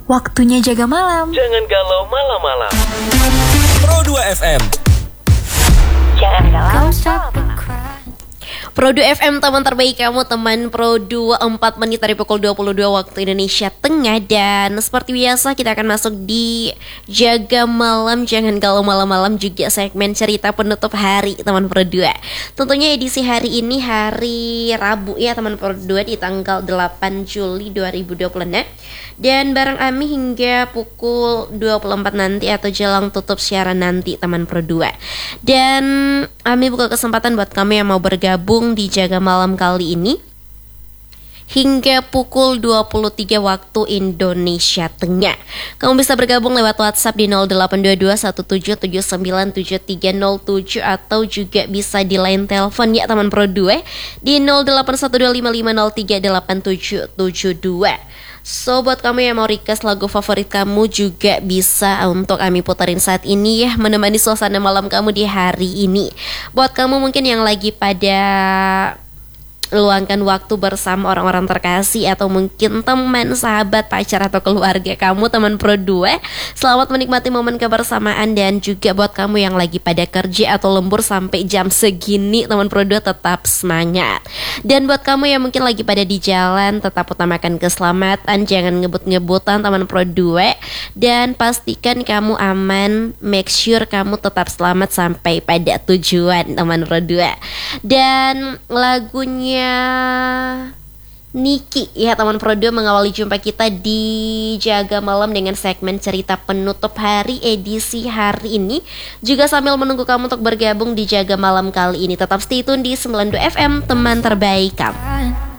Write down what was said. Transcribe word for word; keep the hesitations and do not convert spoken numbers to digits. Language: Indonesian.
Waktunya jaga malam. Jangan galau malam-malam. Pro dua F M. Jangan galau malam-malam. Pro dua F M, teman terbaik kamu, teman Pro dua, empat menit dari pukul dua puluh dua waktu Indonesia Tengah. Dan seperti biasa kita akan masuk di Jaga Malam, Jangan Galau Malam-malam, juga segmen cerita penutup hari teman Pro dua. Tentunya edisi hari ini hari Rabu ya teman Pro dua, di tanggal delapan Juli dua ribu dua puluh enam. Dan bareng Ami hingga pukul dua puluh empat nanti atau jelang tutup siaran nanti teman Pro dua. Dan Ami buka kesempatan buat kamu yang mau bergabung di Jaga Malam kali ini hingga pukul dua puluh tiga waktu Indonesia Tengah. Kamu bisa bergabung lewat WhatsApp di nol delapan dua dua satu tujuh tujuh sembilan tujuh tiga nol tujuh, atau juga bisa di line telepon ya teman Pro dua di nol delapan satu dua lima lima nol tiga delapan tujuh tujuh dua. So buat kamu yang mau request lagu favorit kamu juga bisa untuk kami putarin saat ini ya, menemani suasana malam kamu di hari ini. Buat kamu mungkin yang lagi pada luangkan waktu bersama orang-orang terkasih, atau mungkin teman, sahabat, pacar, atau keluarga kamu teman Pro dua, selamat menikmati momen kebersamaan. Dan juga buat kamu yang lagi pada kerja atau lembur sampai jam segini teman Pro dua, tetap semangat. Dan buat kamu yang mungkin lagi pada di jalan, tetap utamakan keselamatan, jangan ngebut-ngebutan teman Pro dua, dan pastikan kamu aman, make sure kamu tetap selamat sampai pada tujuan teman Pro dua. Dan lagunya Niki ya teman Pro dua mengawali jumpa kita di Jaga Malam dengan segmen cerita penutup hari edisi hari ini. Juga sambil menunggu kamu untuk bergabung di Jaga Malam kali ini, tetap stay tune di sembilan puluh dua F M, teman terbaik kamu.